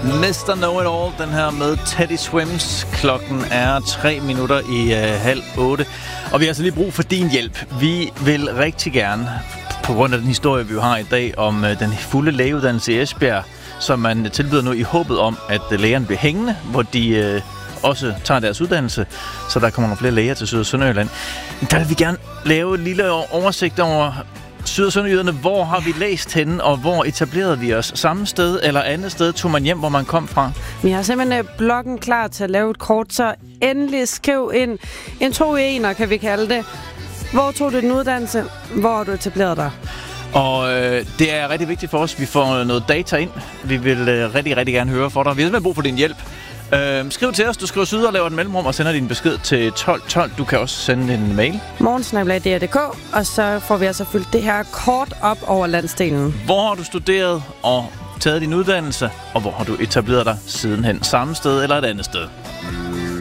Mr. Know It All, den her med Teddy Swims. Klokken er 7:03, og vi har altså lige brug for din hjælp. Vi vil rigtig gerne, på grund af den historie, vi har i dag, om den fulde lægeuddannelse i Esbjerg, som man tilbyder nu i håbet om, at lægerne bliver hængende, hvor de også tager deres uddannelse, så der kommer nogle flere læger til Syd- og Sønderjylland. Der vil vi gerne lave en lille oversigt over Syd- og Sønderjyderne. Hvor har vi læst henne, og hvor etablerede vi os? Samme sted eller andet sted tog man hjem, hvor man kom fra? Vi har simpelthen bloggen klar til at lave et kort, så endelig skriv ind. En 2-i-1'er kan vi kalde det. Hvor tog du din uddannelse? Hvor har du etableret dig? Og det er rigtig vigtigt for os, at vi får noget data ind. Vi vil rigtig, rigtig gerne høre for dig. Vi har simpelthen brug for din hjælp. Skriv til os. Du skriver syd og laver et mellemrum og sender din besked til 1212. Du kan også sende en mail. morgensnabelag.dr.dk, og så får vi altså fyldt det her kort op over landsdelen. Hvor har du studeret og taget din uddannelse, og hvor har du etableret dig sidenhen? Samme sted eller et andet sted?